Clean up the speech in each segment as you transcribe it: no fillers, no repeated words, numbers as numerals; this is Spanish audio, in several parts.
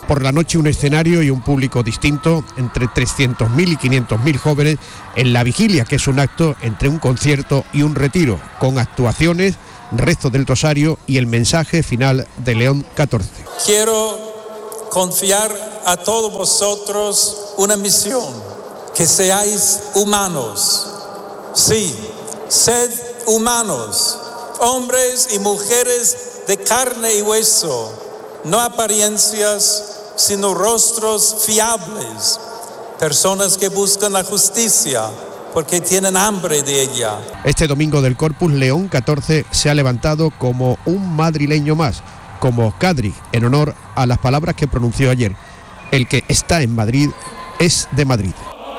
Por la noche un escenario y un público distinto, entre 300.000 y 500.000 jóvenes en la vigilia, que es un acto entre un concierto y un retiro, con actuaciones, rezo del rosario y el mensaje final de León XIV. Quiero confiar a todos vosotros una misión, que seáis humanos. Sí, sed humanos, hombres y mujeres de carne y hueso, no apariencias, sino rostros fiables, personas que buscan la justicia porque tienen hambre de ella. Este domingo del Corpus, León XIV se ha levantado como un madrileño más, como Cadri, en honor a las palabras que pronunció ayer: el que está en Madrid es de Madrid.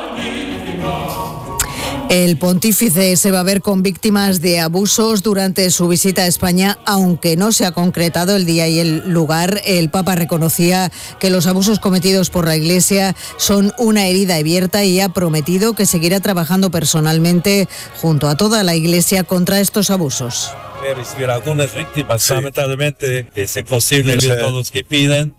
El pontífice se va a ver con víctimas de abusos durante su visita a España, aunque no se ha concretado el día y el lugar. El Papa reconocía que los abusos cometidos por la Iglesia son una herida abierta y ha prometido que seguirá trabajando personalmente junto a toda la Iglesia contra estos abusos. Recibir algunas víctimas, lamentablemente es imposible ver todos los que piden.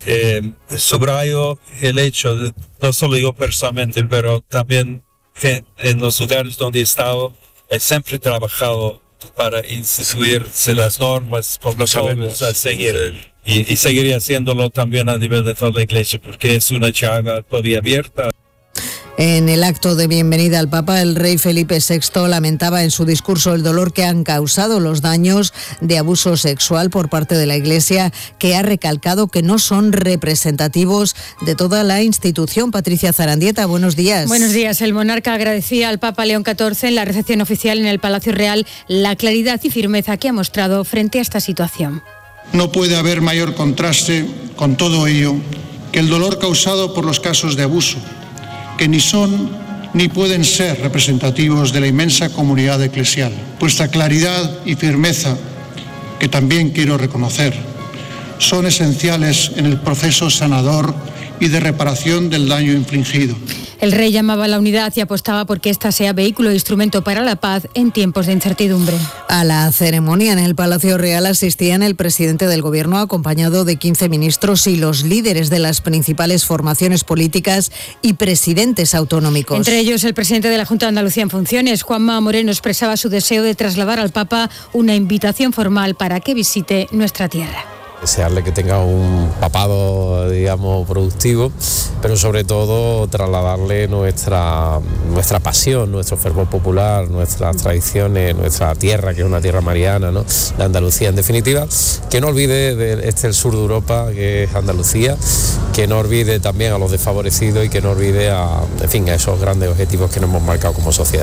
Subrayo el hecho, no solo yo personalmente, pero también en los lugares donde he estado, he siempre trabajado para instituirse las normas por los jóvenes a seguir. Y seguiría haciéndolo también a nivel de toda la Iglesia, porque es una llaga todavía abierta. En el acto de bienvenida al Papa, el rey Felipe VI lamentaba en su discurso el dolor que han causado los daños de abuso sexual por parte de la Iglesia, que ha recalcado que no son representativos de toda la institución. Patricia Zarandieta, buenos días. Buenos días. El monarca agradecía al Papa León XIV en la recepción oficial en el Palacio Real la claridad y firmeza que ha mostrado frente a esta situación. No puede haber mayor contraste con todo ello que el dolor causado por los casos de abuso, que ni son ni pueden ser representativos de la inmensa comunidad eclesial. Vuestra claridad y firmeza, que también quiero reconocer, son esenciales en el proceso sanador y de reparación del daño infligido. El rey llamaba a la unidad y apostaba porque ésta sea vehículo e instrumento para la paz en tiempos de incertidumbre. A la ceremonia en el Palacio Real asistían el presidente del Gobierno, acompañado de 15 ministros y los líderes de las principales formaciones políticas y presidentes autonómicos. Entre ellos, el presidente de la Junta de Andalucía en funciones, Juanma Moreno, expresaba su deseo de trasladar al Papa una invitación formal para que visite nuestra tierra. Desearle que tenga un papado, digamos, productivo, pero sobre todo trasladarle nuestra pasión, nuestro fervor popular, nuestras tradiciones, nuestra tierra, que es una tierra mariana, ¿no?, de Andalucía, en definitiva, que no olvide el sur de Europa, que es Andalucía, que no olvide también a los desfavorecidos y que no olvide a esos grandes objetivos que nos hemos marcado como sociedad.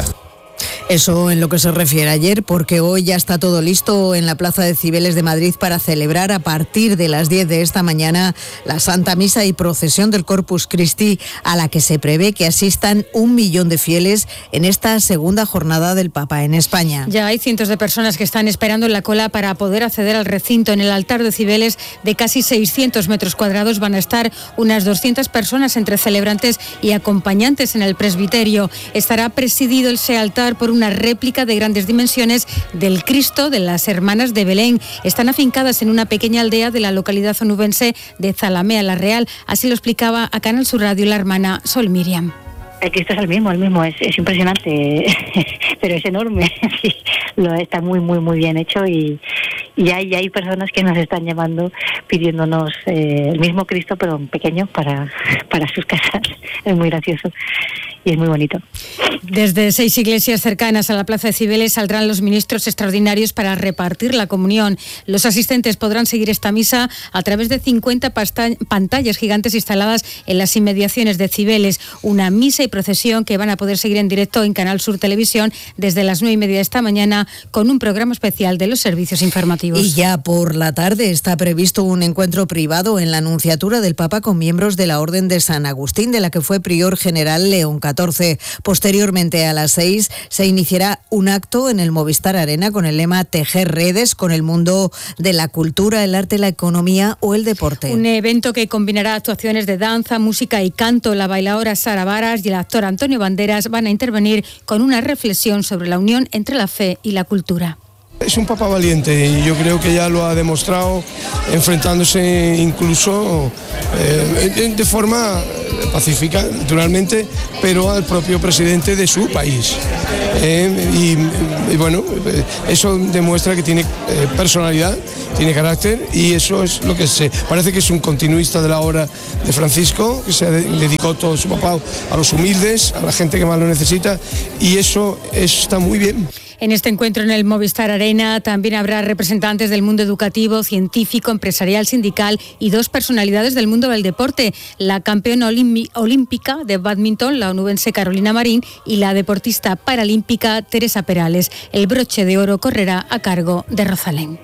Eso en lo que se refiere ayer, porque hoy ya está todo listo en la Plaza de Cibeles de Madrid para celebrar a partir de las 10 de esta mañana la Santa Misa y procesión del Corpus Christi, a la que se prevé que asistan 1 millón de fieles en esta segunda jornada del Papa en España. Ya hay cientos de personas que están esperando en la cola para poder acceder al recinto. En el altar de Cibeles, de casi 600 metros cuadrados, van a estar unas 200 personas entre celebrantes y acompañantes en el presbiterio. Estará presidido ese altar por una réplica de grandes dimensiones del Cristo de las Hermanas de Belén. Están afincadas en una pequeña aldea de la localidad onubense de Zalamea la Real. Así lo explicaba a Canal Sur Radio la hermana Sol Miriam. El Cristo es el mismo, es impresionante, pero es enorme. Sí, está muy, muy, muy bien hecho y hay personas que nos están llamando pidiéndonos el mismo Cristo, pero pequeño, para sus casas. Es muy gracioso y es muy bonito. Desde 6 iglesias cercanas a la Plaza de Cibeles saldrán los ministros extraordinarios para repartir la comunión. Los asistentes podrán seguir esta misa a través de 50 pantallas gigantes instaladas en las inmediaciones de Cibeles. Una misa y procesión que van a poder seguir en directo en Canal Sur Televisión desde las 9:30 de esta mañana, con un programa especial de los servicios informativos. Y ya por la tarde está previsto un encuentro privado en la Nunciatura del Papa con miembros de la Orden de San Agustín, de la que fue prior general León XIV. Posteriormente, a las 6, se iniciará un acto en el Movistar Arena con el lema Tejer redes con el mundo de la cultura, el arte, la economía o el deporte. Un evento que combinará actuaciones de danza, música y canto. La bailadora Sara Varas y el actor Antonio Banderas van a intervenir con una reflexión sobre la unión entre la fe y la cultura. Es un papa valiente y yo creo que ya lo ha demostrado enfrentándose incluso de forma pacífica, naturalmente, pero al propio presidente de su país. Y bueno, eso demuestra que tiene personalidad, tiene carácter y eso es lo que parece que es un continuista de la obra de Francisco, que se dedicó todo su papá a los humildes, a la gente que más lo necesita y eso está muy bien. En este encuentro en el Movistar Arena también habrá representantes del mundo educativo, científico, empresarial, sindical y 2 personalidades del mundo del deporte, la campeona olímpica de bádminton, la onubense Carolina Marín, y la deportista paralímpica Teresa Perales. El broche de oro correrá a cargo de Rosalén.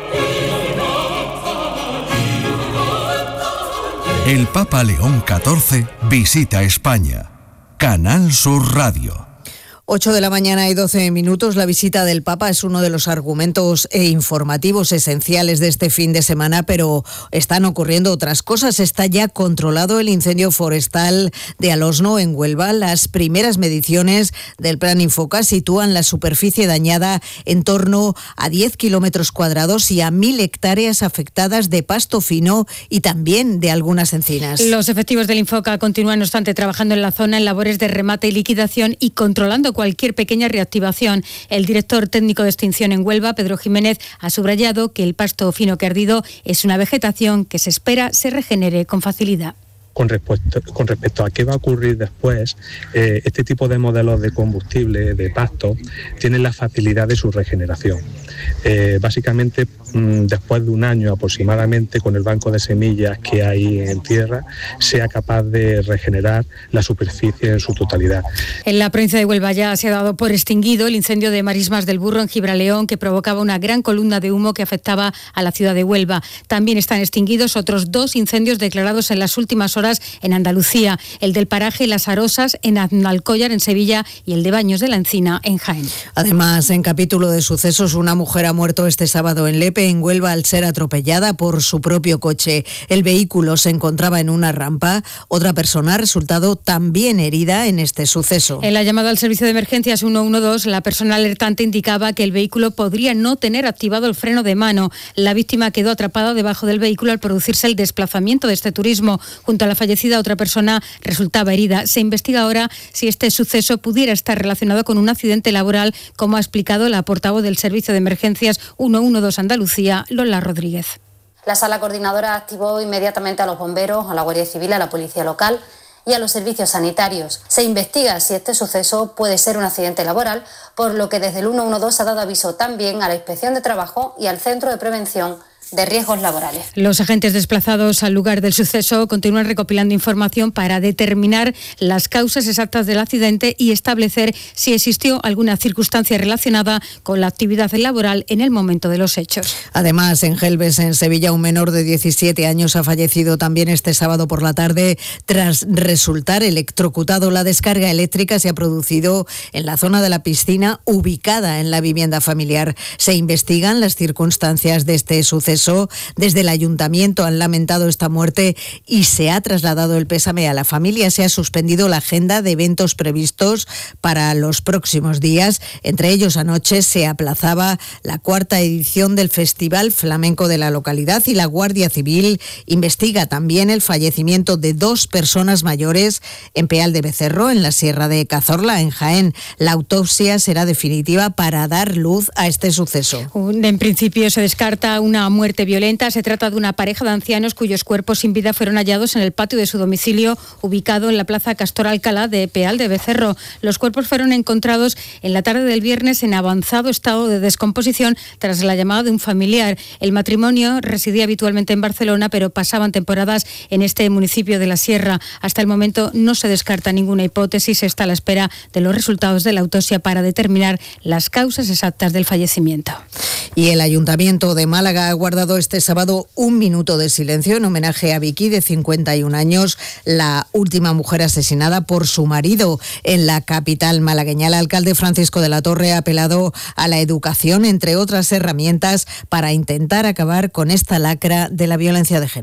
El Papa León XIV visita España. Canal Sur Radio. 8 de la mañana y 12 minutos. La visita del Papa es uno de los argumentos informativos esenciales de este fin de semana, pero están ocurriendo otras cosas. Está ya controlado el incendio forestal de Alosno, en Huelva. Las primeras mediciones del Plan Infoca sitúan la superficie dañada en torno a 10 kilómetros cuadrados y a 1.000 hectáreas afectadas de pasto fino y también de algunas encinas. Los efectivos del Infoca continúan, no obstante, trabajando en la zona en labores de remate y liquidación y controlando cualquier pequeña reactivación. El director técnico de extinción en Huelva, Pedro Jiménez, ha subrayado que el pasto fino que ha ardido es una vegetación que se espera se regenere con facilidad. Con respecto a qué va a ocurrir después, este tipo de modelos de combustible, de pasto, tienen la facilidad de su regeneración. Básicamente, después de un año aproximadamente, con el banco de semillas que hay en tierra, sea capaz de regenerar la superficie en su totalidad. En la provincia de Huelva ya se ha dado por extinguido el incendio de Marismas del Burro en Gibraleón, que provocaba una gran columna de humo que afectaba a la ciudad de Huelva. También están extinguidos otros 2 incendios declarados en las últimas horas en Andalucía, el del paraje Las Arosas en Aznalcóllar, en Sevilla, y el de Baños de la Encina, en Jaén. Además, en capítulo de sucesos, una mujer ha muerto este sábado en Lepe, en Huelva, al ser atropellada por su propio coche. El vehículo se encontraba en una rampa. Otra persona ha resultado también herida en este suceso. En la llamada al servicio de emergencias 112, la persona alertante indicaba que el vehículo podría no tener activado el freno de mano. La víctima quedó atrapada debajo del vehículo al producirse el desplazamiento de este turismo. Junto a la fallecida, otra persona resultaba herida. Se investiga ahora si este suceso pudiera estar relacionado con un accidente laboral, como ha explicado la portavoz del Servicio de Emergencias 112 Andalucía, Lola Rodríguez. La sala coordinadora activó inmediatamente a los bomberos, a la Guardia Civil, a la Policía Local y a los servicios sanitarios. Se investiga si este suceso puede ser un accidente laboral, por lo que desde el 112 ha dado aviso también a la Inspección de Trabajo y al Centro de Prevención de Riesgos Laborales. Los agentes desplazados al lugar del suceso continúan recopilando información para determinar las causas exactas del accidente y establecer si existió alguna circunstancia relacionada con la actividad laboral en el momento de los hechos. Además, en Gelbes, en Sevilla, un menor de 17 años ha fallecido también este sábado por la tarde tras resultar electrocutado. La descarga eléctrica se ha producido en la zona de la piscina ubicada en la vivienda familiar. Se investigan las circunstancias de este suceso. Desde el ayuntamiento han lamentado esta muerte y se ha trasladado el pésame a la familia. Se ha suspendido la agenda de eventos previstos para los próximos días. Entre ellos, anoche se aplazaba la 4ª edición del Festival Flamenco de la localidad y la Guardia Civil investiga también el fallecimiento de 2 personas mayores en Peal de Becerro, en la Sierra de Cazorla, en Jaén. La autopsia será definitiva para dar luz a este suceso. En principio se descarta una muerte violenta. Se trata de una pareja de ancianos cuyos cuerpos sin vida fueron hallados en el patio de su domicilio, ubicado en la Plaza Castor Alcalá de Peal de Becerro. Los cuerpos fueron encontrados en la tarde del viernes en avanzado estado de descomposición tras la llamada de un familiar. El matrimonio residía habitualmente en Barcelona, pero pasaban temporadas en este municipio de la Sierra. Hasta el momento no se descarta ninguna hipótesis. Está a la espera de los resultados de la autopsia para determinar las causas exactas del fallecimiento. Y el Ayuntamiento de Málaga ha guardado este sábado un minuto de silencio en homenaje a Vicky, de 51 años, la última mujer asesinada por su marido en la capital malagueña. El alcalde Francisco de la Torre ha apelado a la educación, entre otras herramientas, para intentar acabar con esta lacra de la violencia de género.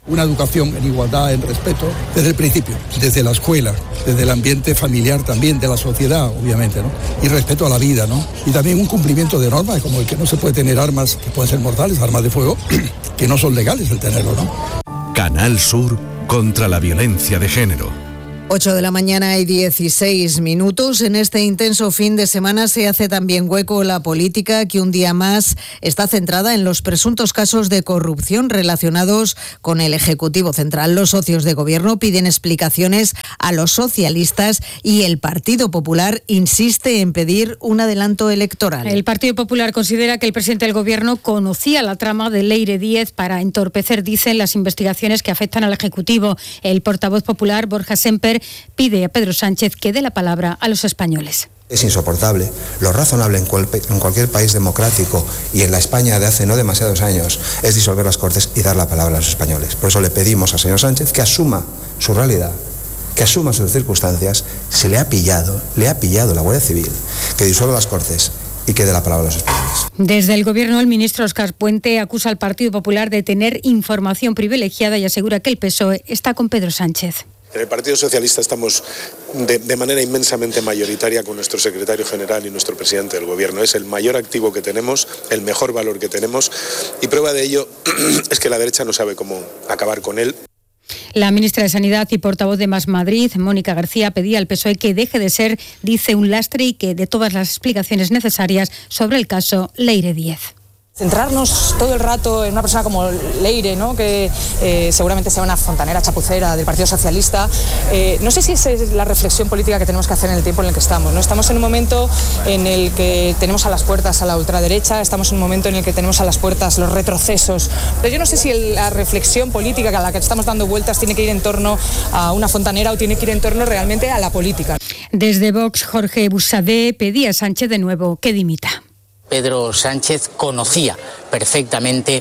Una educación en igualdad, en respeto, desde el principio, desde la escuela, desde el ambiente familiar también, de la sociedad, obviamente, ¿no? Y respeto a la vida, ¿no? Y también un cumplimiento de normas, como el que no se puede tener armas que pueden ser mortales, armas de fuego, que no son legales el tenerlo, ¿no? Canal Sur contra la violencia de género. 8 de la mañana y 16 minutos. En este intenso fin de semana se hace también hueco la política, que un día más está centrada en los presuntos casos de corrupción relacionados con el Ejecutivo Central. Los socios de gobierno piden explicaciones a los socialistas y el Partido Popular insiste en pedir un adelanto electoral. El Partido Popular considera que el presidente del gobierno conocía la trama de Leire Díez para entorpecer, dicen, las investigaciones que afectan al Ejecutivo. El portavoz popular, Borja Semper, pide a Pedro Sánchez que dé la palabra a los españoles. Es insoportable. Lo razonable en cualquier país democrático y en la España de hace no demasiados años es disolver las Cortes y dar la palabra a los españoles. Por eso le pedimos al señor Sánchez que asuma su realidad, que asuma sus circunstancias. Se le ha pillado la Guardia Civil, que disuelva las Cortes y que dé la palabra a los españoles. Desde el gobierno, el ministro Óscar Puente acusa al Partido Popular de tener información privilegiada y asegura que el PSOE está con Pedro Sánchez. En el Partido Socialista estamos de manera inmensamente mayoritaria con nuestro secretario general y nuestro presidente del gobierno. Es el mayor activo que tenemos, el mejor valor que tenemos, y prueba de ello es que la derecha no sabe cómo acabar con él. La ministra de Sanidad y portavoz de Más Madrid, Mónica García, pedía al PSOE que deje de ser, dice, un lastre y que dé todas las explicaciones necesarias sobre el caso Leire Díez. Centrarnos todo el rato en una persona como Leire, ¿no? Que seguramente sea una fontanera chapucera del Partido Socialista. No sé si esa es la reflexión política que tenemos que hacer en el tiempo en el que estamos, ¿no? Estamos en un momento en el que tenemos a las puertas a la ultraderecha, estamos en un momento en el que tenemos a las puertas los retrocesos. Pero yo no sé si la reflexión política a la que estamos dando vueltas tiene que ir en torno a una fontanera o tiene que ir en torno realmente a la política. Desde Vox, Jorge Busadé pedía a Sánchez de nuevo que dimita. Pedro Sánchez conocía perfectamente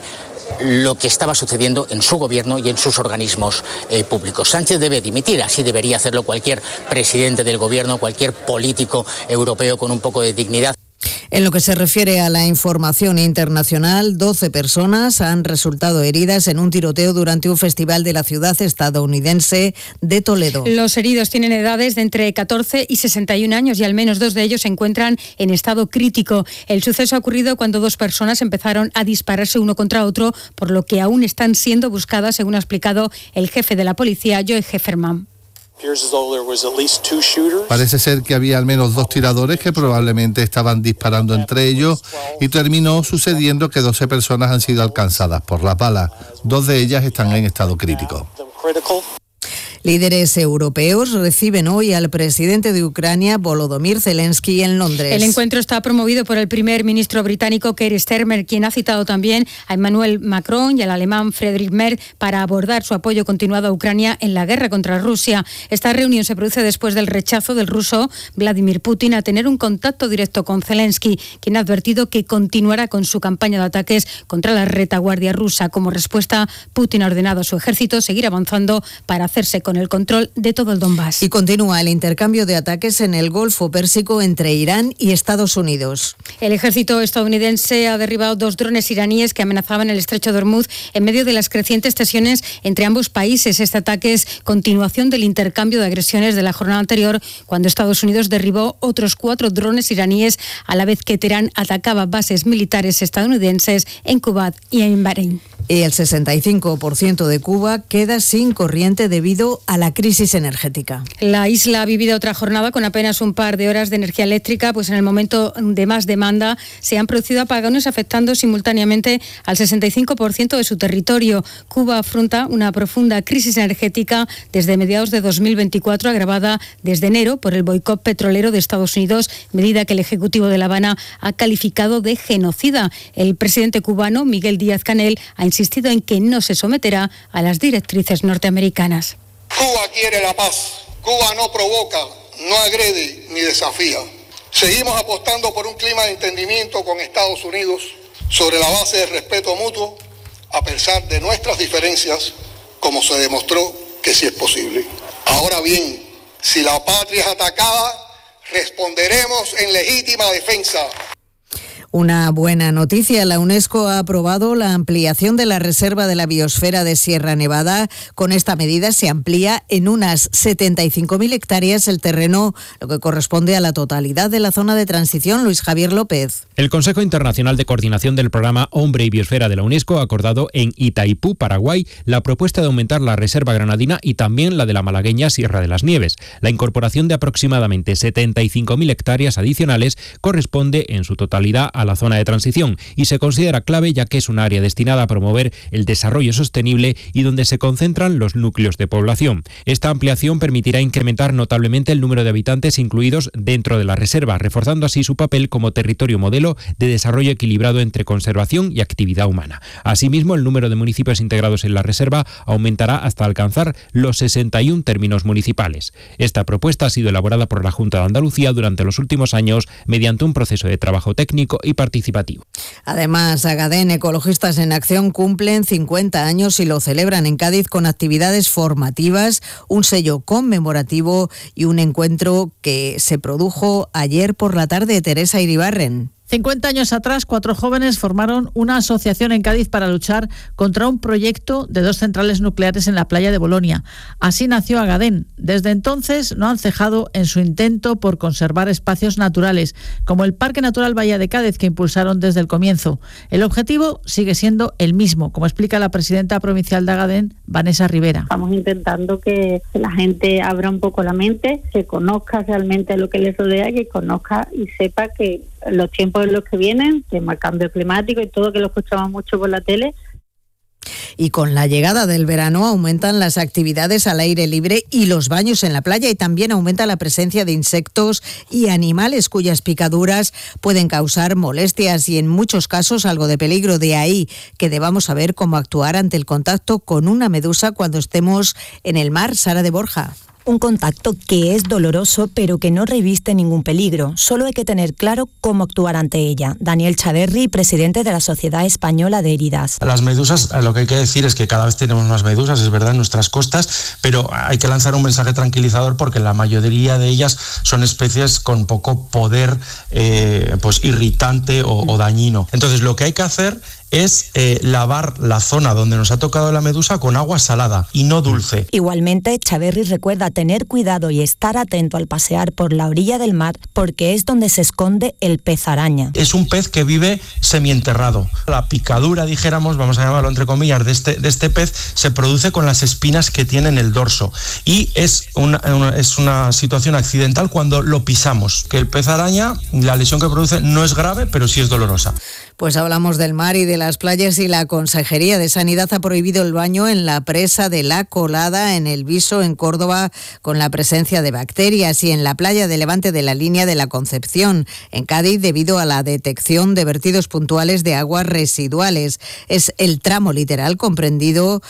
lo que estaba sucediendo en su gobierno y en sus organismos públicos. Sánchez debe dimitir, así debería hacerlo cualquier presidente del gobierno, cualquier político europeo con un poco de dignidad. En lo que se refiere a la información internacional, 12 personas han resultado heridas en un tiroteo durante un festival de la ciudad estadounidense de Toledo. Los heridos tienen edades de entre 14 y 61 años y al menos 2 de ellos se encuentran en estado crítico. El suceso ha ocurrido cuando 2 personas empezaron a dispararse uno contra otro, por lo que aún están siendo buscadas, según ha explicado el jefe de la policía, Joe Hefferman. Parece ser que había al menos 2 tiradores que probablemente estaban disparando entre ellos y terminó sucediendo que 12 personas han sido alcanzadas por las balas. 2 de ellas están en estado crítico. Líderes europeos reciben hoy al presidente de Ucrania, Volodymyr Zelensky, en Londres. El encuentro está promovido por el primer ministro británico Keir Starmer, quien ha citado también a Emmanuel Macron y al alemán Friedrich Merz para abordar su apoyo continuado a Ucrania en la guerra contra Rusia. Esta reunión se produce después del rechazo del ruso Vladimir Putin a tener un contacto directo con Zelensky, quien ha advertido que continuará con su campaña de ataques contra la retaguardia rusa. Como respuesta, Putin ha ordenado a su ejército seguir avanzando para hacerse con el control de todo el Donbass. Y continúa el intercambio de ataques en el Golfo Pérsico entre Irán y Estados Unidos. El ejército estadounidense ha derribado 2 drones iraníes que amenazaban el estrecho de Hormuz en medio de las crecientes tensiones entre ambos países. Este ataque es continuación del intercambio de agresiones de la jornada anterior, cuando Estados Unidos derribó otros 4 drones iraníes, a la vez que Teherán atacaba bases militares estadounidenses en Kuwait y en Bahrein. Y el 65% de Cuba queda sin corriente debido a la crisis energética. La isla ha vivido otra jornada con apenas un par de horas de energía eléctrica, pues en el momento de más demanda se han producido apagones afectando simultáneamente al 65% de su territorio. Cuba afronta una profunda crisis energética desde mediados de 2024, agravada desde enero por el boicot petrolero de Estados Unidos, medida que el Ejecutivo de La Habana ha calificado de genocida. El presidente cubano, Miguel Díaz-Canel, ha insistido en que no se someterá a las directrices norteamericanas. Cuba quiere la paz. Cuba no provoca, no agrede ni desafía. Seguimos apostando por un clima de entendimiento con Estados Unidos sobre la base del respeto mutuo, a pesar de nuestras diferencias, como se demostró que sí es posible. Ahora bien, si la patria es atacada, responderemos en legítima defensa. Una buena noticia, la UNESCO ha aprobado la ampliación de la reserva de la biosfera de Sierra Nevada. Con esta medida se amplía en unas 75.000 hectáreas el terreno, lo que corresponde a la totalidad de la zona de transición. Luis Javier López. El Consejo Internacional de Coordinación del Programa Hombre y Biosfera de la UNESCO ha acordado en Itaipú, Paraguay, la propuesta de aumentar la reserva granadina y también la de la malagueña Sierra de las Nieves. La incorporación de aproximadamente 75.000 hectáreas adicionales corresponde en su totalidad a la zona de transición y se considera clave ya que es un área destinada a promover el desarrollo sostenible y donde se concentran los núcleos de población. Esta ampliación permitirá incrementar notablemente el número de habitantes incluidos dentro de la reserva, reforzando así su papel como territorio modelo de desarrollo equilibrado entre conservación y actividad humana. Asimismo, el número de municipios integrados en la reserva aumentará hasta alcanzar los 61 términos municipales. Esta propuesta ha sido elaborada por la Junta de Andalucía durante los últimos años mediante un proceso de trabajo técnico y participativo. Además, Agadén Ecologistas en Acción cumplen 50 años y lo celebran en Cádiz con actividades formativas, un sello conmemorativo y un encuentro que se produjo ayer por la tarde. Teresa Iribarren. 50 años atrás, 4 jóvenes formaron una asociación en Cádiz para luchar contra un proyecto de 2 centrales nucleares en la playa de Bolonia. Así nació Agadén. Desde entonces no han cejado en su intento por conservar espacios naturales, como el Parque Natural Bahía de Cádiz, que impulsaron desde el comienzo. El objetivo sigue siendo el mismo, como explica la presidenta provincial de Agadén, Vanessa Rivera. Estamos intentando que la gente abra un poco la mente, que conozca realmente lo que les rodea, que conozca y sepa que los tiempos en los que vienen, tema cambio climático y todo, que lo escuchamos mucho por la tele. Y con la llegada del verano aumentan las actividades al aire libre y los baños en la playa, y también aumenta la presencia de insectos y animales cuyas picaduras pueden causar molestias y en muchos casos algo de peligro. De ahí que debamos saber cómo actuar ante el contacto con una medusa cuando estemos en el mar. Sara de Borja. Un contacto que es doloroso pero que no reviste ningún peligro. Solo hay que tener claro cómo actuar ante ella. Daniel Chaderri, presidente de la Sociedad Española de Heridas. Las medusas, lo que hay que decir es que cada vez tenemos más medusas, es verdad, en nuestras costas, pero hay que lanzar un mensaje tranquilizador porque la mayoría de ellas son especies con poco poder pues irritante o dañino. Entonces lo que hay que hacer es lavar la zona donde nos ha tocado la medusa con agua salada y no dulce. Igualmente, Chaverri recuerda tener cuidado y estar atento al pasear por la orilla del mar porque es donde se esconde el pez araña. Es un pez que vive semienterrado. La picadura, dijéramos, vamos a llamarlo entre comillas, de este pez se produce con las espinas que tiene en el dorso y es una situación accidental cuando lo pisamos. Que el pez araña, la lesión que produce no es grave, pero sí es dolorosa. Pues hablamos del mar y de las playas y la Consejería de Sanidad ha prohibido el baño en la presa de La Colada, en El Viso, en Córdoba, con la presencia de bacterias, y en la playa de Levante de la Línea de la Concepción, en Cádiz, debido a la detección de vertidos puntuales de aguas residuales. Es el tramo litoral comprendido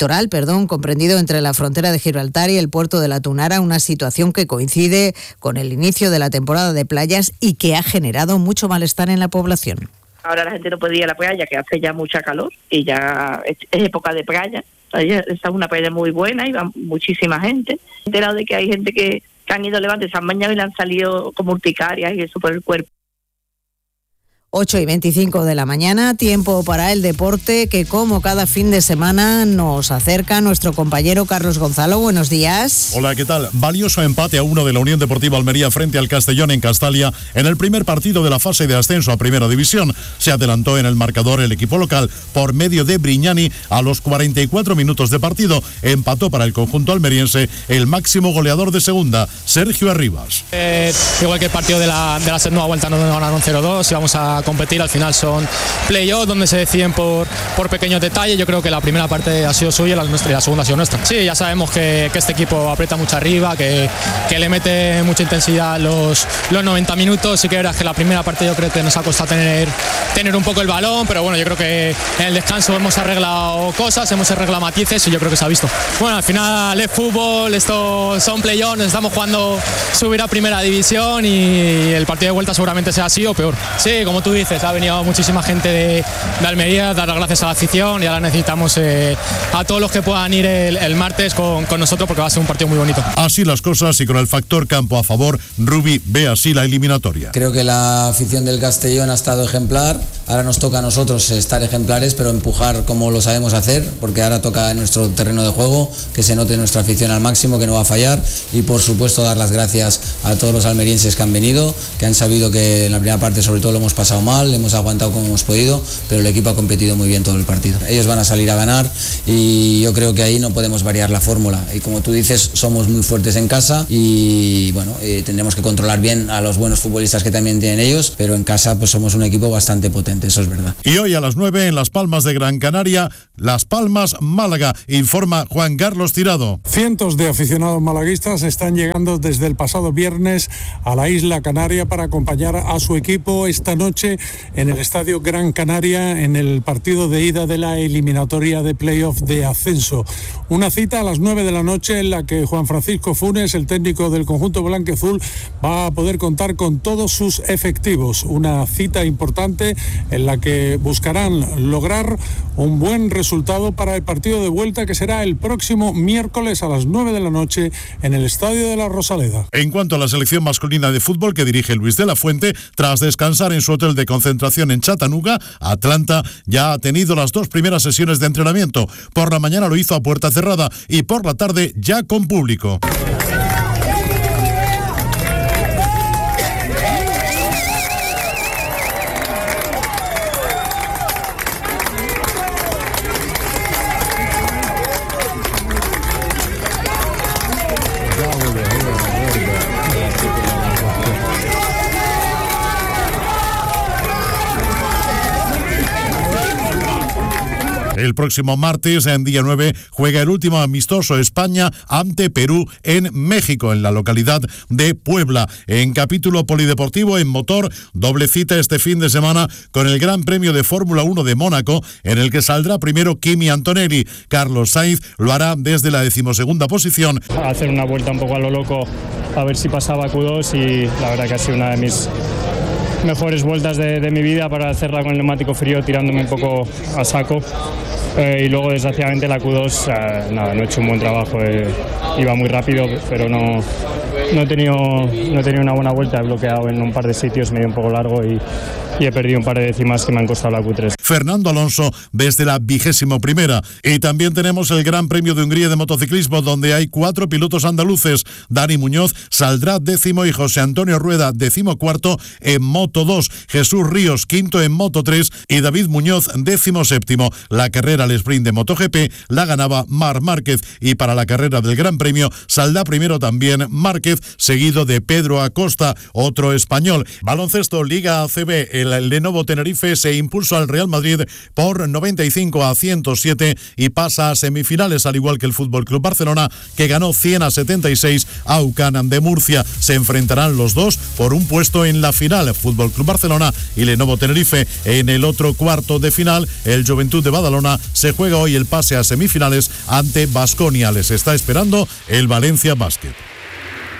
entre la frontera de Gibraltar y el puerto de La Tunara, una situación que coincide con el inicio de la temporada de playas y que ha generado mucho malestar en la población. Ahora la gente no puede ir a la playa, que hace ya mucha calor y ya es época de playa. Esta es una playa muy buena y va muchísima gente. He enterado de que hay gente que han ido a Levante, se han bañado y le han salido como urticarias y eso por el cuerpo. 8:25 de la mañana, tiempo para el deporte que como cada fin de semana nos acerca nuestro compañero Carlos Gonzalo. Buenos días. Hola, ¿qué tal? Valioso empate a 1 de la Unión Deportiva Almería frente al Castellón en Castalia en el primer partido de la fase de ascenso a Primera División. Se adelantó en el marcador el equipo local por medio de Briñani a los 44 minutos de partido. Empató para el conjunto almeriense el máximo goleador de segunda, Sergio Arribas. Igual que el partido de la segunda vuelta nos ganaron 0-2 y vamos a competir, al final son play-offs donde se deciden por pequeños detalles. Yo creo que la primera parte ha sido suya y la segunda ha sido nuestra. Sí, ya sabemos que este equipo aprieta mucho arriba, que le mete mucha intensidad los 90 minutos. Sí que verás que la primera parte yo creo que nos ha costado tener un poco el balón, pero bueno, yo creo que en el descanso hemos arreglado cosas, hemos arreglado matices y yo creo que se ha visto. Bueno, al final es fútbol, esto son play-offs, nos estamos jugando subir a Primera División y el partido de vuelta seguramente sea así o peor. Sí, como tú dices, ha venido muchísima gente de Almería, dar las gracias a la afición y ahora necesitamos a todos los que puedan ir el martes con nosotros porque va a ser un partido muy bonito. Así las cosas y con el factor campo a favor, Rubi ve así la eliminatoria. Creo que la afición del Castellón ha estado ejemplar, ahora nos toca a nosotros estar ejemplares, pero empujar como lo sabemos hacer, porque ahora toca en nuestro terreno de juego, que se note nuestra afición al máximo, que no va a fallar, y por supuesto dar las gracias a todos los almerienses que han venido, que han sabido que en la primera parte sobre todo lo hemos pasado mal, hemos aguantado como hemos podido, pero el equipo ha competido muy bien todo el partido. Ellos van a salir a ganar y yo creo que ahí no podemos variar la fórmula, y como tú dices, somos muy fuertes en casa y bueno, tendremos que controlar bien a los buenos futbolistas que también tienen ellos, pero en casa pues somos un equipo bastante potente, eso es verdad. Y hoy a las 9 en Las Palmas de Gran Canaria, Las Palmas, Málaga, informa Juan Carlos Tirado. Cientos de aficionados malaguistas están llegando desde el pasado viernes a la isla Canaria para acompañar a su equipo esta noche en el Estadio Gran Canaria en el partido de ida de la eliminatoria de playoff de ascenso. Una cita a las 9 de la noche en la que Juan Francisco Funes, el técnico del conjunto blanquiazul, va a poder contar con todos sus efectivos. Una cita importante en la que buscarán lograr un buen resultado para el partido de vuelta que será el próximo miércoles a las 9 de la noche en el Estadio de la Rosaleda. En cuanto a la selección masculina de fútbol que dirige Luis de la Fuente, tras descansar en su hotel de concentración en Chattanooga, Atlanta ya ha tenido las 2 primeras sesiones de entrenamiento. Por la mañana lo hizo a puerta cerrada y por la tarde ya con público. El próximo martes, en día 9, juega el último amistoso España ante Perú en México, en la localidad de Puebla. En capítulo polideportivo, en motor, doble cita este fin de semana con el Gran Premio de Fórmula 1 de Mónaco, en el que saldrá primero Kimi Antonelli. Carlos Sainz lo hará desde la 12ª posición. Hacer una vuelta un poco a lo loco, a ver si pasaba Q2 y la verdad que ha sido una de mis mejores vueltas de mi vida para hacerla con el neumático frío, tirándome un poco a saco. Y luego desgraciadamente la Q2 no he hecho un buen trabajo, iba muy rápido pero no he tenido una buena vuelta, he bloqueado en un par de sitios, medio un poco largo y he perdido un par de décimas que me han costado la Q3. Fernando Alonso desde la 21ª. Y también tenemos el Gran Premio de Hungría de motociclismo, donde hay 4 pilotos andaluces. Dani Muñoz saldrá 10º y José Antonio Rueda 14º en Moto 2. Jesús Ríos 5º en Moto 3 y David Muñoz 17º. La carrera al sprint de MotoGP la ganaba Marc Márquez, y para la carrera del Gran Premio saldrá primero también Márquez, seguido de Pedro Acosta, otro español. Baloncesto, Liga ACB, el Lenovo Tenerife se impulsó al Real Madrid por 95-107 y pasa a semifinales, al igual que el FC Barcelona, que ganó 100-76 a UCAM de Murcia. Se enfrentarán los dos por un puesto en la final, FC Barcelona y Lenovo Tenerife. En el otro cuarto de final, el Juventud de Badalona se juega hoy el pase a semifinales ante Baskonia. Les está esperando el Valencia Basket.